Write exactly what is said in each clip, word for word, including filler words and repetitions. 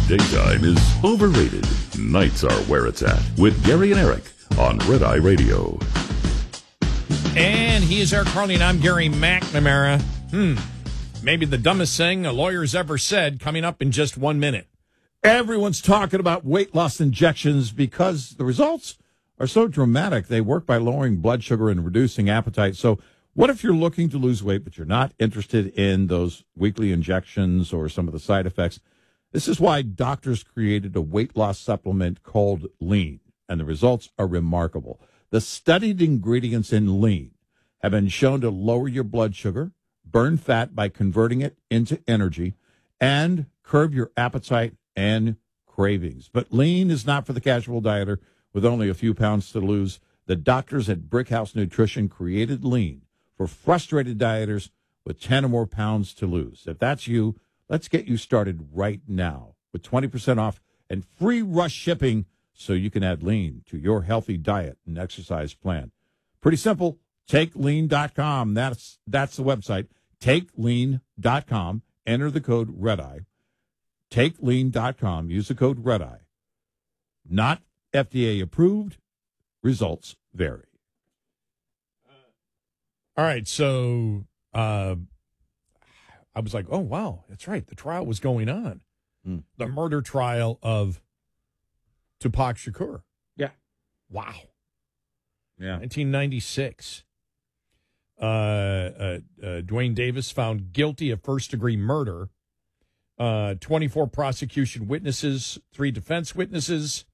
Daytime is overrated. Nights are where it's at. With Gary and Eric on Red Eye Radio. And he is Eric Carly, and I'm Gary McNamara. Hmm. Maybe the dumbest thing a lawyer's ever said, coming up in just one minute. Everyone's talking about weight loss injections because the results are so dramatic. They work by lowering blood sugar and reducing appetite. So what if you're looking to lose weight, but you're not interested in those weekly injections or some of the side effects? This is why doctors created a weight loss supplement called Lean, and the results are remarkable. The studied ingredients in Lean have been shown to lower your blood sugar, burn fat by converting it into energy, and curb your appetite and cravings. But Lean is not for the casual dieter with only a few pounds to lose. The doctors at Brickhouse Nutrition created Lean for frustrated dieters with ten or more pounds to lose. If that's you, let's get you started right now with twenty percent off and free rush shipping so you can add Lean to your healthy diet and exercise plan. Pretty simple. take lean dot com. That's, that's the website. take lean dot com. Enter the code REDEYE. take lean dot com. Use the code REDEYE. Not F D A approved. Results vary. All right, so uh, I was like, oh, wow, that's right. The trial was going on. Mm. The murder trial of Tupac Shakur. Yeah. Wow. Yeah. nineteen ninety-six. Uh, uh, uh, Dwayne Davis found guilty of first-degree murder. Uh, twenty-four prosecution witnesses, three defense witnesses.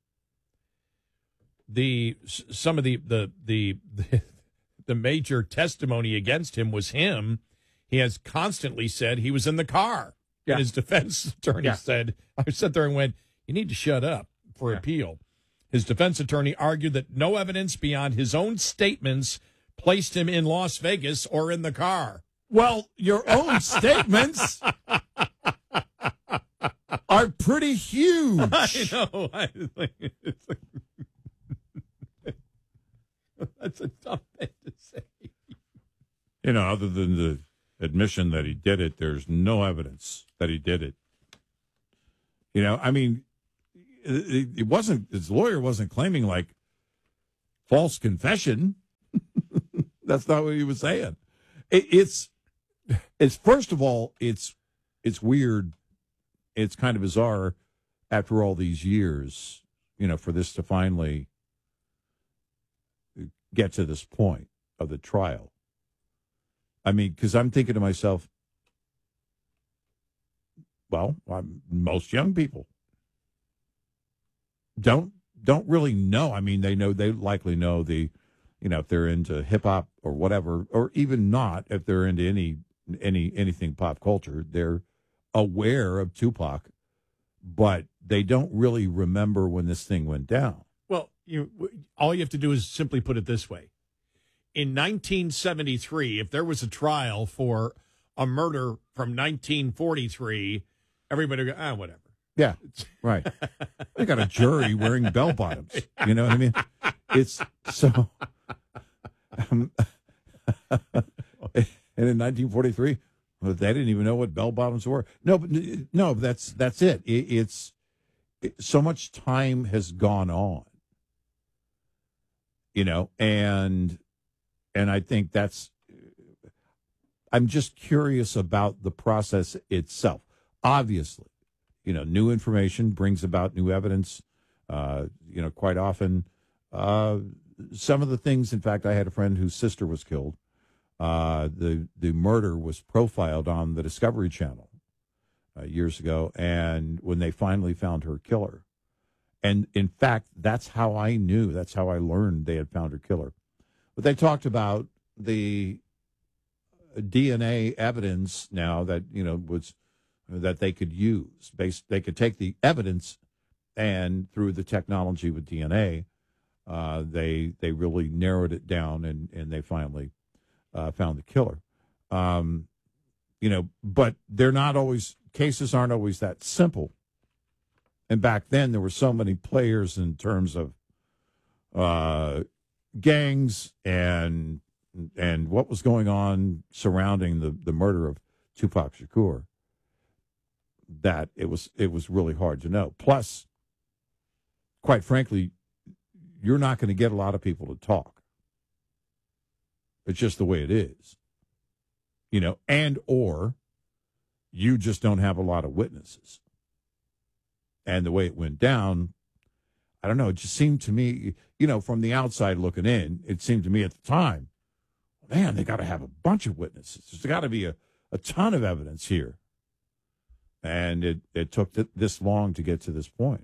The some of the the the the, the major testimony against him was him. He has constantly said he was in the car. Yeah. And his defense attorney Yeah. said, I sat there and went, you need to shut up for Yeah. appeal. His defense attorney argued that no evidence beyond his own statements placed him in Las Vegas or in the car. Well, your own statements are pretty huge. I know. I, it's like, that's a tough thing to say. You know, other than the admission that he did it, there's no evidence that he did it. You know, I mean, it, it wasn't, his lawyer wasn't claiming like false confession. That's not what he was saying. It, it's, it's, first of all, it's, it's weird. It's kind of bizarre after all these years, you know, for this to finally get to this point of the trial. I mean, because I'm thinking to myself, well, I'm, most young people don't don't really know. I mean, they know they likely know the, you know, if they're into hip hop or whatever, or even not, if they're into any any anything pop culture, they're aware of Tupac, but they don't really remember when this thing went down. Well, you all you have to do is simply put it this way. In nineteen seventy-three, if there was a trial for a murder from nineteen forty-three, everybody would go, ah, whatever. Yeah, right. They got a jury wearing bell bottoms. You know what I mean? It's so. Um, and in nineteen forty-three, well, they didn't even know what bell bottoms were. No, but no, that's that's it. it it's it, so much time has gone on. You know, and. And I think that's, I'm just curious about the process itself. Obviously, you know, new information brings about new evidence. Uh, you know, quite often, uh, some of the things, in fact, I had a friend whose sister was killed. Uh, the, the murder was profiled on the Discovery Channel uh, years ago. And when they finally found her killer, and in fact, that's how I knew, that's how I learned they had found her killer. But they talked about the D N A evidence now that, you know, was that they could use. Based, they could take the evidence and through the technology with D N A, uh, they they really narrowed it down and, and they finally uh, found the killer. Um, you know, but they're not always, cases aren't always that simple. And back then there were so many players in terms of uh gangs and and what was going on surrounding the, the murder of Tupac Shakur. that it was it was really hard to know. Plus, quite frankly, you're not going to get a lot of people to talk. It's just the way it is. You know, and or you just don't have a lot of witnesses. And the way it went down, I don't know, it just seemed to me, you know, from the outside looking in, it seemed to me at the time, man, they got to have a bunch of witnesses. There's got to be a, a ton of evidence here. And it, it took th- this long to get to this point.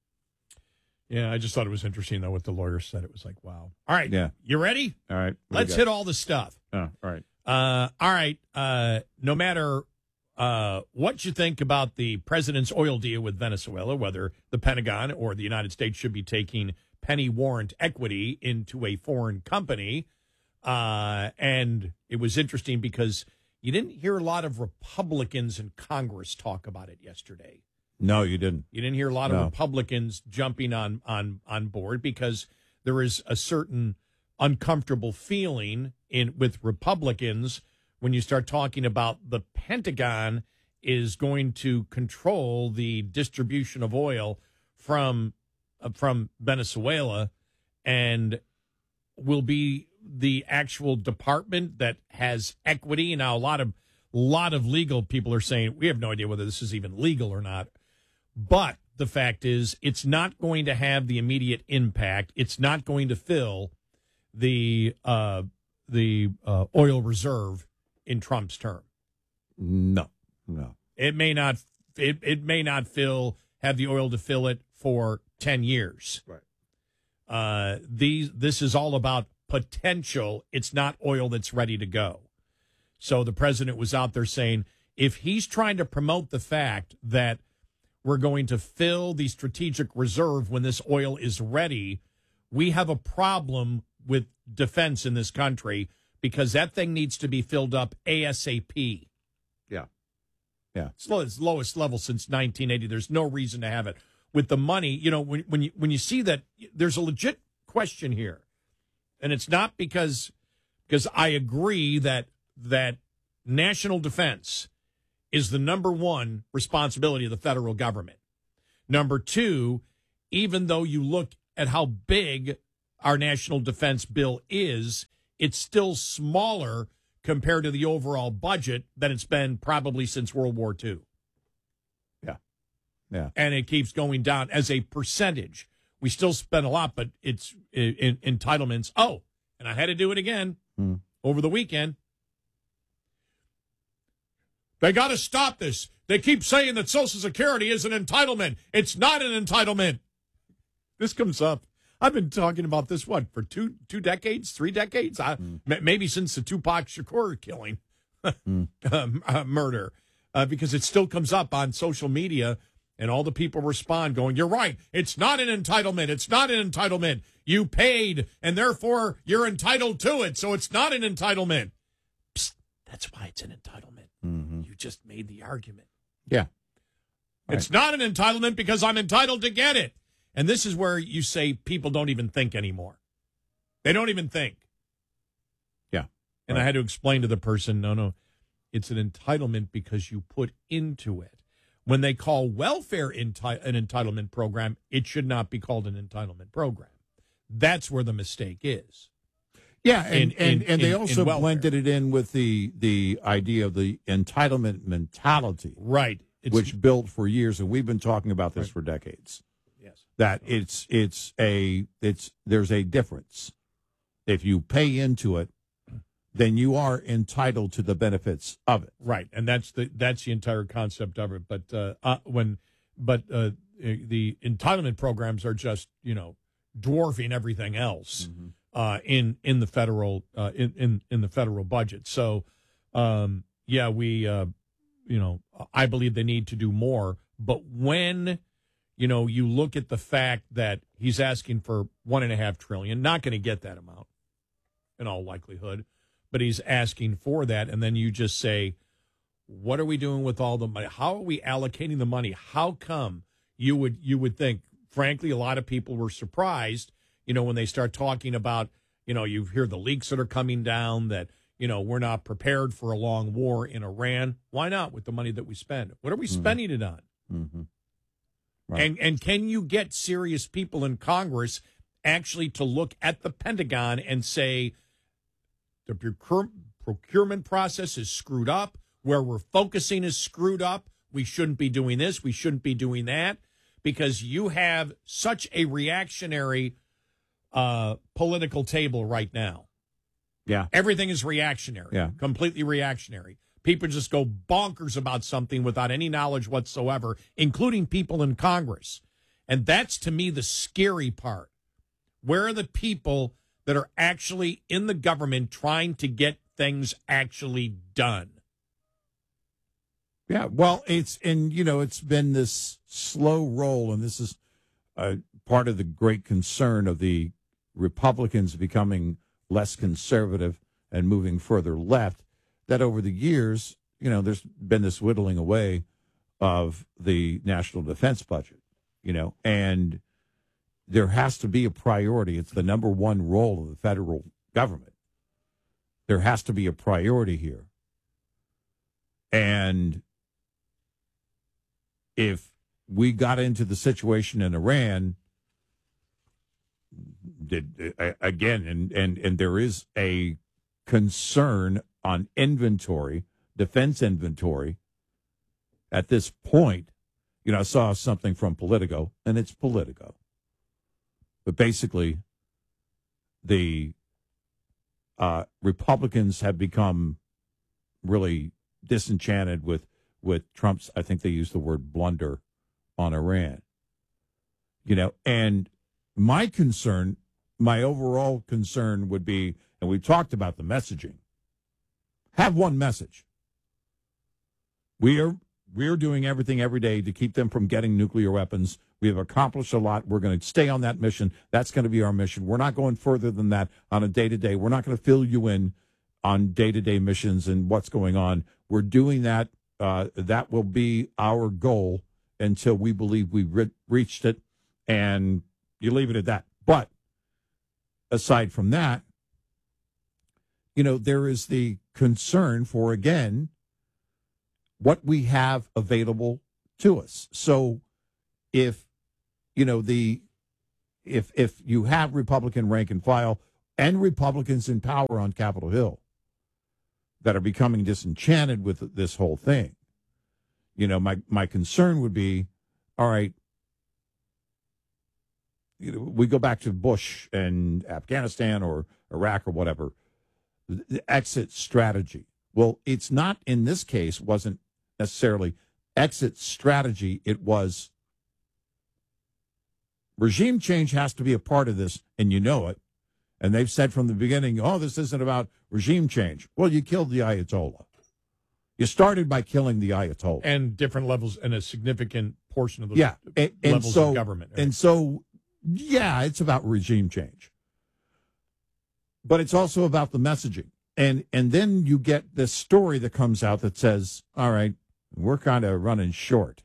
Yeah, I just thought it was interesting, though, what the lawyer said. It was like, wow. All right. Yeah. You ready? All right. Let's hit all the stuff. Oh, all right. Uh, all right. Uh, no matter uh, what you think about the president's oil deal with Venezuela, whether the Pentagon or the United States should be taking penny warrant equity into a foreign company, uh, and it was interesting because you didn't hear a lot of Republicans in Congress talk about it yesterday. No, you didn't. You didn't hear a lot of No. Republicans jumping on, on, on board because there is a certain uncomfortable feeling in with Republicans when you start talking about the Pentagon is going to control the distribution of oil from uh, from Venezuela and will be the actual department that has equity. Now, a lot of lot of legal people are saying we have no idea whether this is even legal or not. But the fact is, it's not going to have the immediate impact. It's not going to fill the uh, the uh, oil reserve in Trump's term. No, no. It may not. It, it may not fill have the oil to fill it for ten years. Right. Uh, these this is all about potential. It's not oil that's ready to go. So the president was out there saying if he's trying to promote the fact that we're going to fill the strategic reserve when this oil is ready, we have a problem with defense in this country because that thing needs to be filled up ASAP. Yeah. Yeah. It's low- it's lowest level since nineteen eighty. There's no reason to have it. With the money, you know, when, when you when you see that there's a legit question here, and it's not because because I agree that that national defense is the number one responsibility of the federal government. Number two, even though you look at how big our national defense bill is, it's still smaller compared to the overall budget than it's been probably since World War Two. Yeah. Yeah. And it keeps going down as a percentage. We still spend a lot, but it's in, in, entitlements. Oh, and I had to do it again Hmm. over the weekend. They got to stop this. They keep saying that Social Security is an entitlement. It's not an entitlement. This comes up. I've been talking about this, what, for two two decades, three decades? I, Mm. m- maybe since the Tupac Shakur killing, Mm. um, uh, murder, uh, because it still comes up on social media, and all the people respond going, you're right, it's not an entitlement. It's not an entitlement. You paid, and therefore you're entitled to it, so it's not an entitlement. Psst, that's why it's an entitlement. Mm-hmm. You just made the argument. Yeah. It's not an entitlement because I'm entitled to get it. And this is where you say people don't even think anymore. They don't even think. Yeah. And Right. I had to explain to the person, no, no, it's an entitlement because you put into it. When they call welfare enti- an entitlement program, it should not be called an entitlement program. That's where the mistake is. Yeah, and, in- and, in- and they in- also in welfare. blended it in with the the idea of the entitlement mentality, Right. It's, which built for years, and we've been talking about this Right. for decades. yes. That it's it's a it's there's a difference. If you pay into it, then you are entitled to the benefits of it. Right, and that's the that's the entire concept of it. But uh, uh, when, but uh, the entitlement programs are just you know dwarfing everything else uh, in in the federal uh, in, in in the federal budget. So, um, yeah, we uh, you know I believe they need to do more. But when you know you look at the fact that he's asking for one and a half trillion, not going to get that amount in all likelihood. But he's asking for that, and then you just say, what are we doing with all the money? How are we allocating the money? How come you would you would think, frankly, a lot of people were surprised, you know, when they start talking about, you know, you hear the leaks that are coming down, that, you know, we're not prepared for a long war in Iran. Why not with the money that we spend? What are we mm-hmm. spending it on? Mm-hmm. Right. And and can you get serious people in Congress actually to look at the Pentagon and say the procure, procurement process is screwed up, where we're focusing is screwed up, we shouldn't be doing this, we shouldn't be doing that, because you have such a reactionary uh, political table right now. Yeah. Everything is reactionary, yeah. completely reactionary. People just go bonkers about something without any knowledge whatsoever, including people in Congress. And that's, to me, the scary part. Where are the people that are actually in the government trying to get things actually done? Yeah, well, it's, and, you know, it's been this slow roll, and this is uh, part of the great concern of the Republicans becoming less conservative and moving further left, that over the years, you know, there's been this whittling away of the national defense budget, you know, and there has to be a priority. It's the number one role of the federal government. There has to be a priority here. And if we got into the situation in Iran, did, again, and, and, and there is a concern on inventory, defense inventory. At this point, you know, I saw something from Politico, and it's Politico. But basically, the uh, Republicans have become really disenchanted with, with Trump's, I think they used the word blunder on Iran. You know, and my concern, my overall concern would be, and we talked about the messaging, have one message. We are we are doing everything every day to keep them from getting nuclear weapons. We have accomplished a lot. We're going to stay on that mission. That's going to be our mission. We're not going further than that on a day-to-day. We're not going to fill you in on day-to-day missions and what's going on. We're doing that. Uh, that will be our goal until we believe we've re- reached it, and you leave it at that. But aside from that, you know, there is the concern for, again, what we have available to us. So if, you know, the if if you have Republican rank and file and Republicans in power on Capitol Hill that are becoming disenchanted with this whole thing, you know, my, my concern would be, all right, you know, we go back to Bush and Afghanistan or Iraq or whatever, the exit strategy. Well, it's not, in this case, wasn't necessarily exit strategy. It was regime change has to be a part of this, and you know it. And they've said from the beginning, oh, this isn't about regime change. Well, you killed the Ayatollah. You started by killing the Ayatollah. And different levels, and a significant portion of those yeah. and, and levels so, of government. And so, yeah, it's about regime change. But it's also about the messaging. And and then you get this story that comes out that says, all right, we're kind of running short.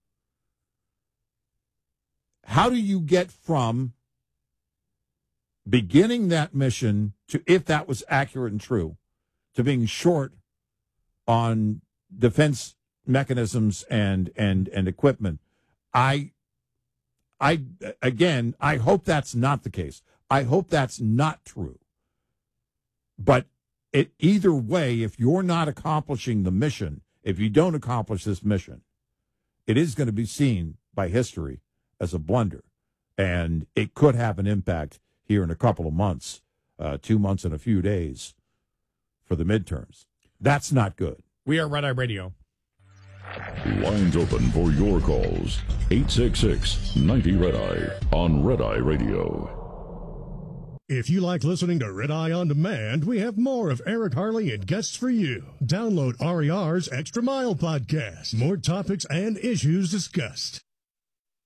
How do you get from beginning that mission to, if that was accurate and true, to being short on defense mechanisms and and and equipment? I I again, I hope that's not the case. I hope that's not true. But it, either way, if you're not accomplishing the mission, if you don't accomplish this mission, it is going to be seen by history as a blunder. And it could have an impact here in a couple of months, uh, two months and a few days for the midterms. That's not good. We are Red Eye Radio. Lines open for your calls. eight six six, ninety, Red Eye on Red Eye Radio. If you like listening to Red Eye On Demand, we have more of Eric Harley and guests for you. Download R E R's Extra Mile podcast. More topics and issues discussed.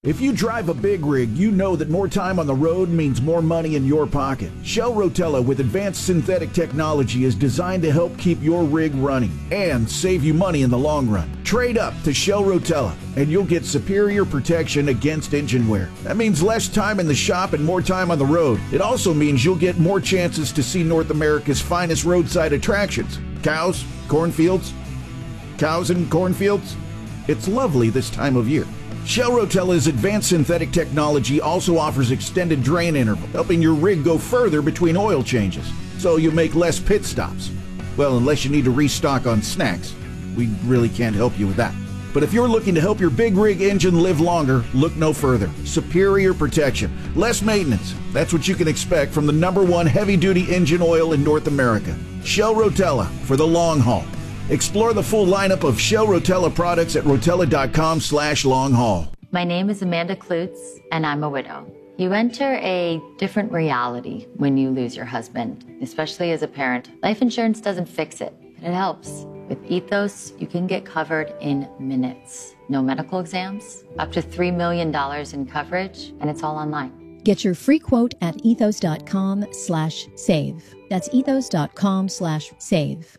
If you drive a big rig, you know that more time on the road means more money in your pocket. Shell Rotella with advanced synthetic technology is designed to help keep your rig running and save you money in the long run. Trade up to Shell Rotella and you'll get superior protection against engine wear. That means less time in the shop and more time on the road. It also means you'll get more chances to see North America's finest roadside attractions. Cows, cornfields, cows and cornfields. It's lovely this time of year. Shell Rotella's advanced synthetic technology also offers extended drain interval, helping your rig go further between oil changes, so you make less pit stops. Well, unless you need to restock on snacks. We really can't help you with that. But if you're looking to help your big rig engine live longer, look no further. Superior protection, less maintenance. That's what you can expect from the number one heavy-duty engine oil in North America. Shell Rotella for the long haul. Explore the full lineup of Shell Rotella products at rotella.com slash long haul. My name is Amanda Klutz, and I'm a widow. You enter a different reality when you lose your husband, especially as a parent. Life insurance doesn't fix it, but it helps. With Ethos, you can get covered in minutes. No medical exams, up to three million dollars in coverage, and it's all online. Get your free quote at ethos.com slash save. That's ethos.com slash save.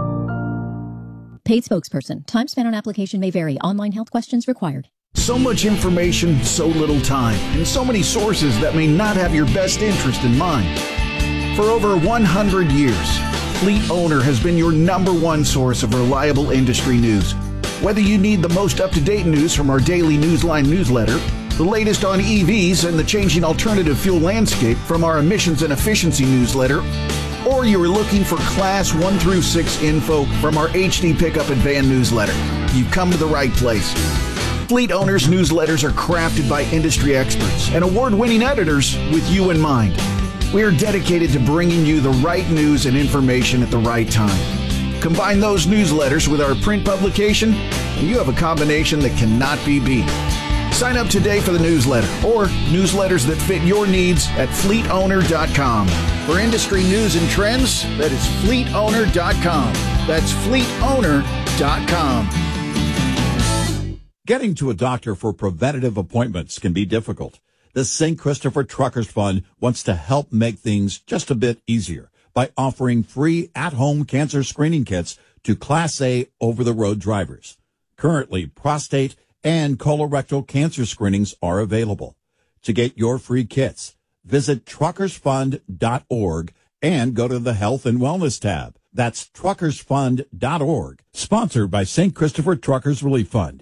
Paid spokesperson. Time spent on application may vary. Online health questions required. So much information, so little time, and so many sources that may not have your best interest in mind. For over one hundred years, Fleet Owner has been your number one source of reliable industry news. Whether you need the most up-to-date news from our daily Newsline newsletter, the latest on E Vs and the changing alternative fuel landscape from our emissions and efficiency newsletter, or you are looking for Class one through six info from our H D Pickup and Van newsletter, you've come to the right place. Fleet Owners newsletters are crafted by industry experts and award-winning editors with you in mind. We are dedicated to bringing you the right news and information at the right time. Combine those newsletters with our print publication, and you have a combination that cannot be beat. Sign up today for the newsletter or newsletters that fit your needs at fleet owner dot com. For industry news and trends, that is fleet owner dot com. That's fleet owner dot com. Getting to a doctor for preventative appointments can be difficult. The Saint Christopher Truckers Fund wants to help make things just a bit easier by offering free at-home cancer screening kits to Class A over-the-road drivers. Currently, prostate and colorectal cancer screenings are available. To get your free kits, visit truckers fund dot org and go to the Health and Wellness tab. That's truckers fund dot org, sponsored by Saint Christopher Truckers Relief Fund.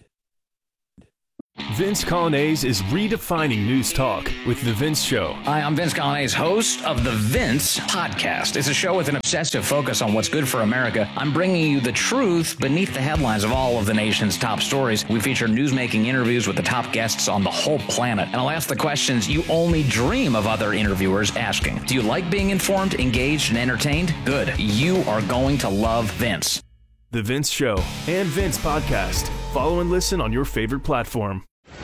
Vince Coglianese is redefining news talk with The Vince Show. Hi, I'm Vince Coglianese, host of The Vince Podcast. It's a show with an obsessive focus on what's good for America. I'm bringing you the truth beneath the headlines of all of the nation's top stories. We feature newsmaking interviews with the top guests on the whole planet. And I'll ask the questions you only dream of other interviewers asking. Do you like being informed, engaged, and entertained? Good. You are going to love Vince. The Vince Show and Vince Podcast. Follow and listen on your favorite platform.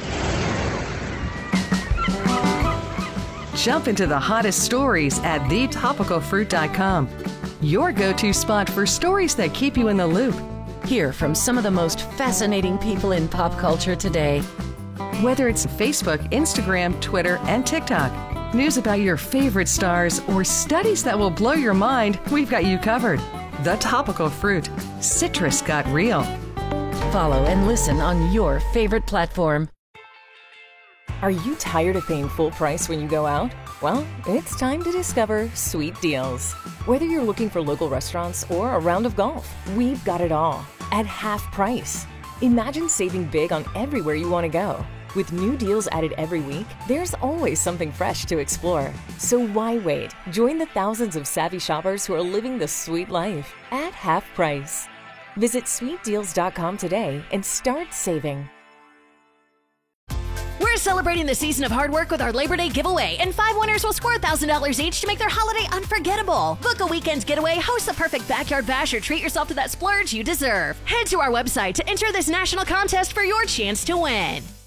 Jump into the hottest stories at the topical fruit dot com. Your go-to spot for stories that keep you in the loop. Hear from some of the most fascinating people in pop culture today. Whether it's Facebook, Instagram, Twitter, and TikTok, news about your favorite stars, or studies that will blow your mind, we've got you covered. The Topical Fruit. Citrus got real. Follow and listen on your favorite platform. Are you tired of paying full price when you go out? Well, it's time to discover Sweet Deals. Whether you're looking for local restaurants or a round of golf, we've got it all at half price. Imagine saving big on everywhere you want to go. With new deals added every week, there's always something fresh to explore. So why wait? Join the thousands of savvy shoppers who are living the sweet life at half price. Visit sweet deals dot com today and start saving. We're celebrating the season of hard work with our Labor Day giveaway, and five winners will score one thousand dollars each to make their holiday unforgettable. Book a weekend getaway, host the perfect backyard bash, or treat yourself to that splurge you deserve. Head to our website to enter this national contest for your chance to win.